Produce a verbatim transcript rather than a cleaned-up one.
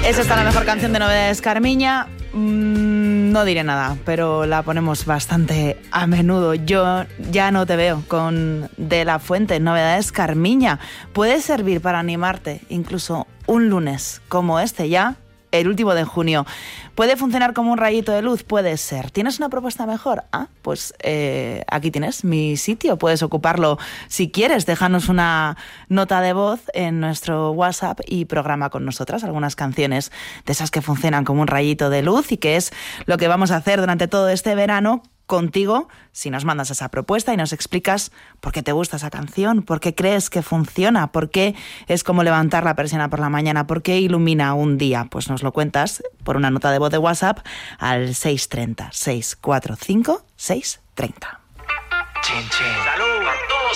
Es esta la mejor canción de Novedades Carmiña. Mm, no diré nada, pero la ponemos bastante a menudo. Yo ya no te veo con De La Fuente, Novedades Carmiña. Puede servir para animarte, incluso un lunes como este ya, el último de junio. ¿Puede funcionar como un rayito de luz? Puede ser. ¿Tienes una propuesta mejor? Ah, pues eh, aquí tienes mi sitio. Puedes ocuparlo si quieres. Déjanos una nota de voz en nuestro WhatsApp y programa con nosotras algunas canciones de esas que funcionan como un rayito de luz, y que es lo que vamos a hacer durante todo este verano contigo, si nos mandas esa propuesta y nos explicas por qué te gusta esa canción, por qué crees que funciona, por qué es como levantar la persiana por la mañana, por qué ilumina un día. Pues nos lo cuentas por una nota de voz de WhatsApp al seis tres cero, seis cuatro cinco, seis tres cero. Chin, chin.